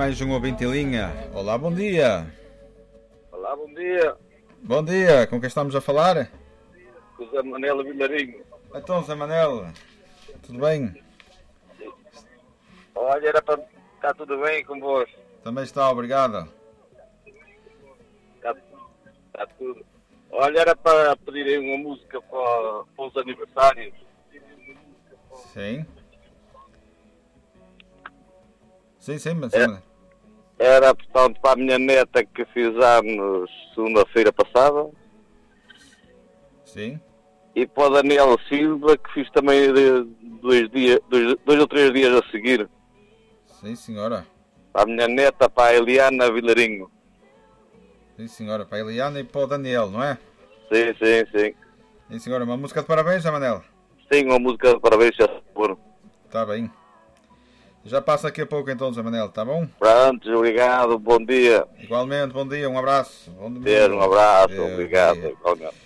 mais um ouvinte em linha. Olá, bom dia. Olá, bom dia. Bom dia, com quem estamos a falar? Com o Zé Manela Vilarinho. Então, Zé Manel, tudo bem? Olha, era para... Está tudo bem com vós? Também está, obrigado. Está tudo. Olha, era para pedirem uma música para os aniversários. Sim. Sim, mas... Era, portanto, para a minha neta que fiz anos segunda-feira passada. Sim. E para o Daniel Silva, que fiz também dois ou três dias a seguir. Sim, senhora. Para a minha neta, para a Eliana Vilarinho. Sim, senhora. Para a Eliana e para o Daniel, não é? Sim. Sim, senhora. Uma música de parabéns, Zé Manel? Sim, uma música de parabéns, já se for. Está bem. Já passa daqui a pouco então, Zé Manel, está bom? Pronto, obrigado, bom dia. Igualmente, bom dia, um abraço. Bom domingo. Um abraço, obrigado.